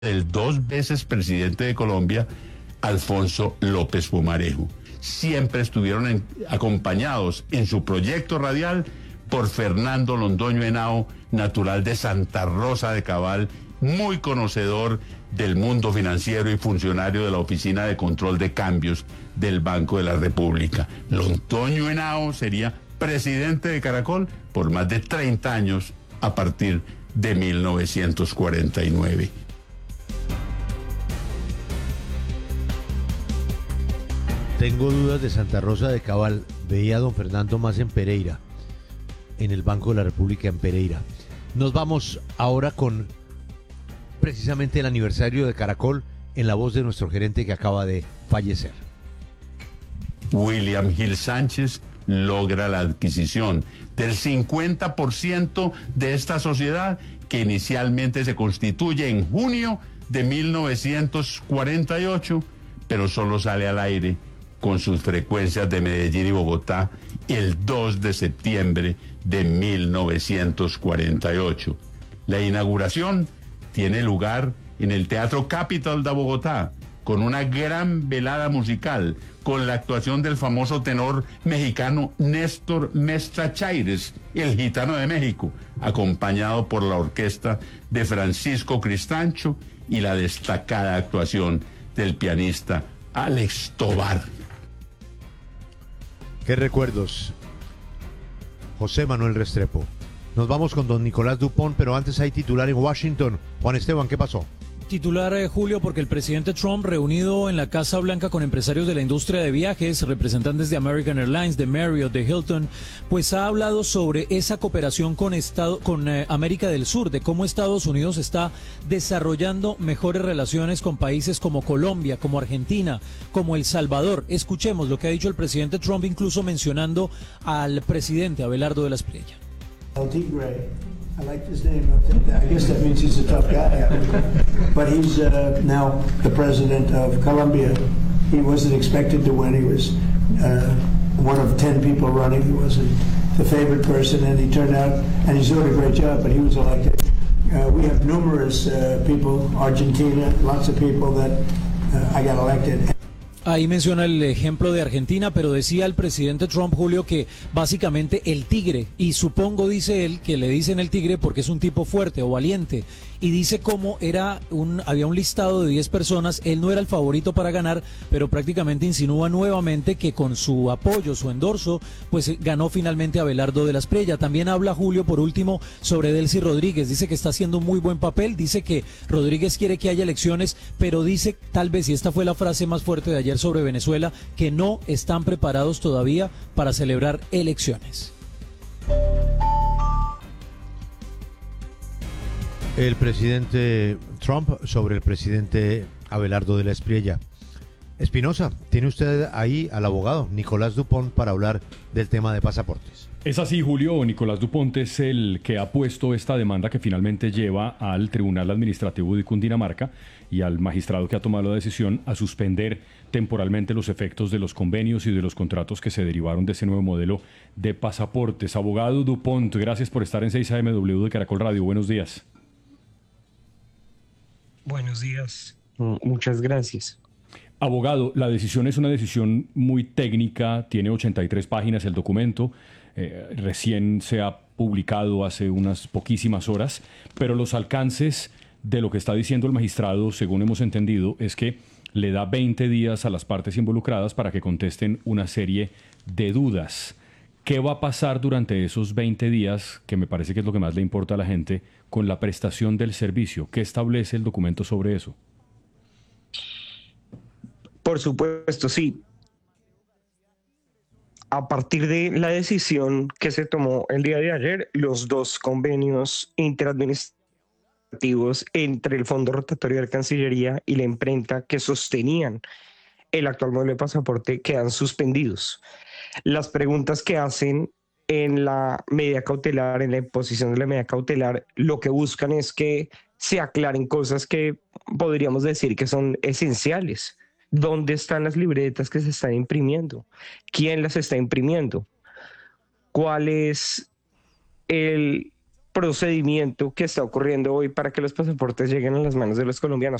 del dos veces presidente de Colombia, Alfonso López Pumarejo. Siempre estuvieron acompañados en su proyecto radial por Fernando Londoño Henao, natural de Santa Rosa de Cabal, muy conocedor del mundo financiero y funcionario de la Oficina de Control de Cambios del Banco de la República. Londoño Henao sería presidente de Caracol por más de 30 años a partir de 1949. Tengo dudas de Santa Rosa de Cabal. Veía a don Fernando más en Pereira, en el Banco de la República en Pereira. Nos vamos ahora con precisamente el aniversario de Caracol en la voz de nuestro gerente que acaba de fallecer. William Gil Sánchez logra la adquisición del 50% de esta sociedad que inicialmente se constituye en junio de 1948, pero solo sale al aire con sus frecuencias de Medellín y Bogotá el 2 de septiembre de 1948. La inauguración tiene lugar en el Teatro Capitol de Bogotá, con una gran velada musical, con la actuación del famoso tenor mexicano Néstor Mestra Chaires, el gitano de México, acompañado por la orquesta de Francisco Cristancho y la destacada actuación del pianista Alex Tovar. ¿Qué recuerdos? José Manuel Restrepo. Nos vamos con don Nicolás Dupont, pero antes hay titular en Washington. Juan Esteban, ¿qué pasó? Titular, Julio, porque el presidente Trump, reunido en la Casa Blanca con empresarios de la industria de viajes, representantes de American Airlines, de Marriott, de Hilton, pues ha hablado sobre esa cooperación con América del Sur, de cómo Estados Unidos está desarrollando mejores relaciones con países como Colombia, como Argentina, como El Salvador. Escuchemos lo que ha dicho el presidente Trump, incluso mencionando al presidente Abelardo de la Espriella. I like his name. I guess that means he's a tough guy. But he's now the president of Colombia. He wasn't expected to win. He was one of 10 people running. He wasn't the favorite person, and he turned out, and he's doing a great job, but he was elected. We have numerous people, Argentina, lots of people that I got elected. Ahí menciona el ejemplo de Argentina, pero decía el presidente Trump, Julio, que básicamente el tigre, y supongo, dice él, que le dicen el tigre porque es un tipo fuerte o valiente, y dice cómo había un listado de 10 personas, él no era el favorito para ganar, pero prácticamente insinúa nuevamente que con su apoyo, su endorso, pues ganó finalmente Abelardo de la Espriella. También habla, Julio, por último, sobre Delcy Rodríguez, dice que está haciendo un muy buen papel, dice que Rodríguez quiere que haya elecciones, pero dice, tal vez, y esta fue la frase más fuerte de ayer sobre Venezuela, que no están preparados todavía para celebrar elecciones. El presidente Trump sobre el presidente Abelardo de la Espriella. Espinosa, tiene usted ahí al abogado Nicolás Dupont para hablar del tema de pasaportes. Es así, Julio. Nicolás Dupont es el que ha puesto esta demanda que finalmente lleva al Tribunal Administrativo de Cundinamarca y al magistrado que ha tomado la decisión a suspender temporalmente los efectos de los convenios y de los contratos que se derivaron de ese nuevo modelo de pasaportes. Abogado Dupont, gracias por estar en 6AMW de Caracol Radio. Buenos días. Buenos días. Muchas gracias. Abogado, la decisión es una decisión muy técnica, tiene 83 páginas el documento, recién se ha publicado hace unas poquísimas horas, pero los alcances de lo que está diciendo el magistrado, según hemos entendido, es que le da 20 días a las partes involucradas para que contesten una serie de dudas. ¿Qué va a pasar durante esos 20 días, que me parece que es lo que más le importa a la gente, con la prestación del servicio? ¿Qué establece el documento sobre eso? Por supuesto, sí. A partir de la decisión que se tomó el día de ayer, los dos convenios interadministrativos entre el Fondo Rotatorio de la Cancillería y la imprenta que sostenían el actual modelo de pasaporte quedan suspendidos. Las preguntas que hacen en la medida cautelar, en la imposición de la medida cautelar, lo que buscan es que se aclaren cosas que podríamos decir que son esenciales. ¿Dónde están las libretas que se están imprimiendo? ¿Quién las está imprimiendo? ¿Cuál es el procedimiento que está ocurriendo hoy para que los pasaportes lleguen a las manos de los colombianos.